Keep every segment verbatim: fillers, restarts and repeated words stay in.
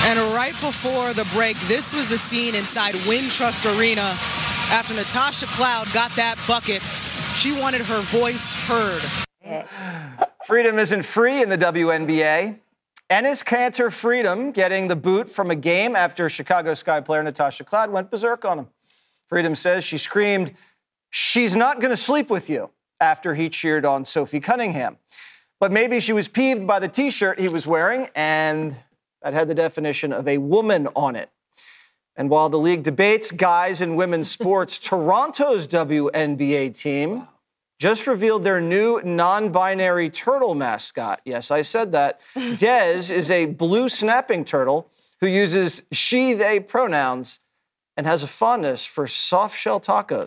And right before the break, this was the scene inside Wintrust Arena after Natasha Cloud got that bucket. She wanted her voice heard. Freedom isn't free in the W N B A. Enes Kanter Freedom getting the boot from a game after Chicago Sky player Natasha Cloud went berserk on him. Freedom says she screamed, "She's not going to sleep with you," after he cheered on Sophie Cunningham. But maybe she was peeved by the T-shirt he was wearing, and that had the definition of a woman on it. And while the league debates guys and women's sports, Toronto's W N B A team just revealed their new non-binary turtle mascot. Yes, I said that. Dez is a blue snapping turtle who uses she, they pronouns and has a fondness for soft-shell tacos.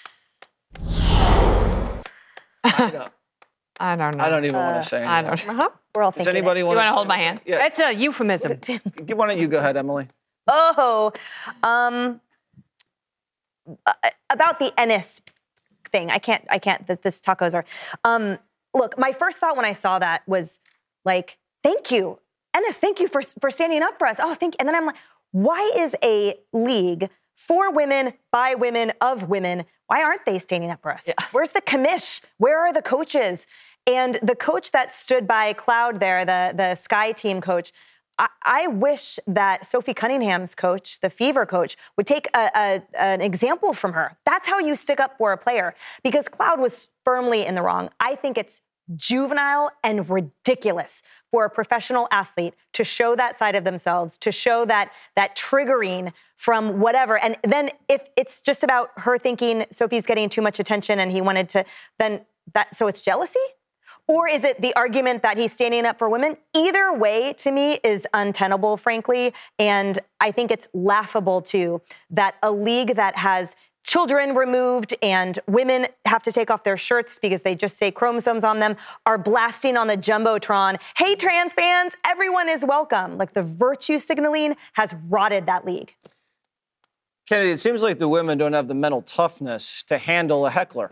I don't, I don't know. I don't even uh, want to say anything. I don't know. We're all Does thinking anybody it. want Do you want to to hold my hand? Yeah. That's a euphemism. Why don't you go ahead, Emily? Oh, um, uh, about the Enes thing. I can't, I can't, th- this tacos are. Um, look, my first thought when I saw that was like, thank you, Enes, thank you for, for standing up for us. Oh, thank you. And then I'm like, why is a league for women, by women, of women, why aren't they standing up for us? Yeah. Where's the commish? Where are the coaches? And the coach that stood by Cloud there, the, the Sky team coach, I, I wish that Sophie Cunningham's coach, the Fever coach, would take a, a, an example from her. That's how you stick up for a player, because Cloud was firmly in the wrong. I think it's juvenile and ridiculous for a professional athlete to show that side of themselves, to show that that triggering from whatever. And then if it's just about her thinking Sophie's getting too much attention and he wanted to, then that, so it's jealousy? Or is it the argument that he's standing up for women? Either way, to me, is untenable, frankly. And I think it's laughable, too, that a league that has children removed and women have to take off their shirts because they just say chromosomes on them are blasting on the Jumbotron, "Hey, trans fans, everyone is welcome." Like, the virtue signaling has rotted that league. Kennedy, it seems like the women don't have the mental toughness to handle a heckler.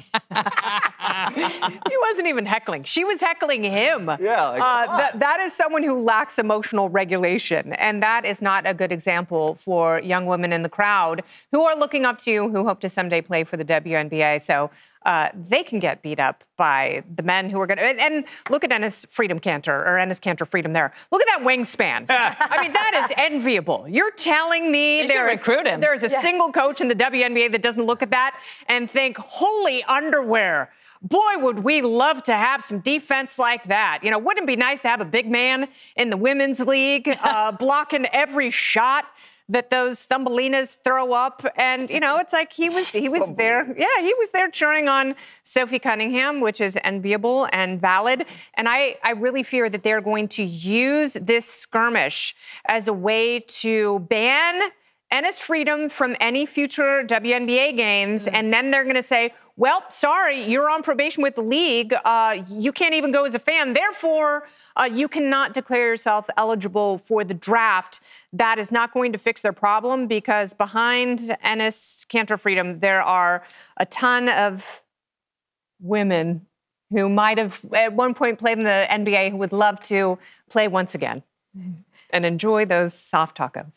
He wasn't even heckling. She was heckling him. Yeah. Like, uh, th- that is someone who lacks emotional regulation. And that is not a good example for young women in the crowd who are looking up to you, who hope to someday play for the W N B A. So uh, they can get beat up by the men who are going to. And, and look at Enes Freedom Kanter, or Enes Kanter Freedom there. Look at that wingspan. I mean, that is enviable. You're telling me there is, there is a yeah. single coach in the W N B A that doesn't look at that and think, holy underwear. Boy, would we love to have some defense like that. You know, wouldn't it be nice to have a big man in the women's league uh, blocking every shot that those Stumblinas throw up? And, you know, it's like he was he was there. Yeah, he was there cheering on Sophie Cunningham, which is enviable and valid. And I, I really fear that they're going to use this skirmish as a way to ban Enes Freedom from any future W N B A games. Mm-hmm. And then they're going to say, well, sorry, you're on probation with the league. Uh, you can't even go as a fan. Therefore, uh, you cannot declare yourself eligible for the draft. That is not going to fix their problem, because behind Enes Kanter Freedom, there are a ton of women who might have at one point played in the N B A who would love to play once again and enjoy those soft tacos.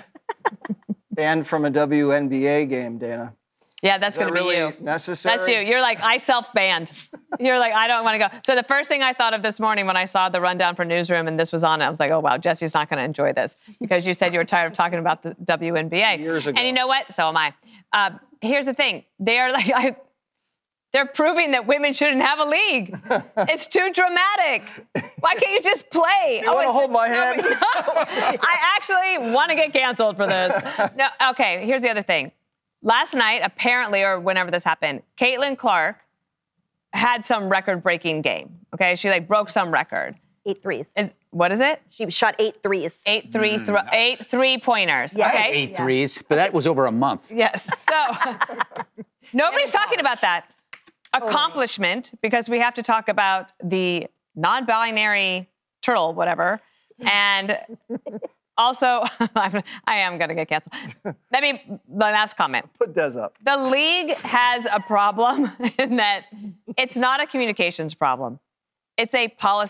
Banned from a W N B A game, Dana. Yeah, that's going to really be you. Necessary? That's you. You're like, I self-banned. You're like, I don't want to go. So the first thing I thought of this morning when I saw the rundown for Newsroom and this was on, I was like, oh, wow, Jesse's not going to enjoy this, because you said you were tired of talking about the W N B A. Years ago. And you know what? So am I. Uh, here's the thing. They are like, I, they're proving that women shouldn't have a league. It's too dramatic. Why can't you just play? Do you oh, want to hold my hand? No, I actually want to get canceled for this. No, okay, here's the other thing. Last night, apparently, or whenever this happened, Caitlin Clark had some record-breaking game. Okay, she like broke some record. Eight threes. Is what is it? She shot eight threes. Eight three, Mm. th- eight three-pointers. Yeah. Okay. Eight threes, but that was over a month. Yes. So nobody's talking about that accomplishment, because we have to talk about the non-binary turtle, whatever, and. Also, I am going to get canceled. Let me, my last comment. Put Des up. The league has a problem in that it's not a communications problem. It's a policy.